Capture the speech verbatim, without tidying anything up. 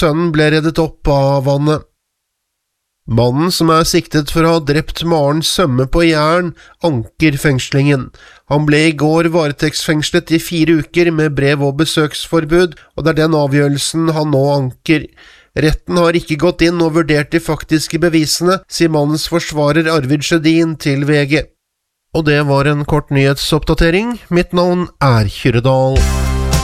sønnen ble reddet opp av vannet. Mannen som er siktet for å ha drept Maren Sømme på Jæren, anker fengslingen. Han ble i går varetektsfengslet i fire uker med brev- og besøksforbud, og det er den avgjørelsen han nå anker. Retten har ikke gått inn og vurdert de faktiske bevisene, sier mannens forsvarer Arvid Sjødin til V G. Og det var en kort nyhetsoppdatering. Mitt navn er Kyrre Dahl.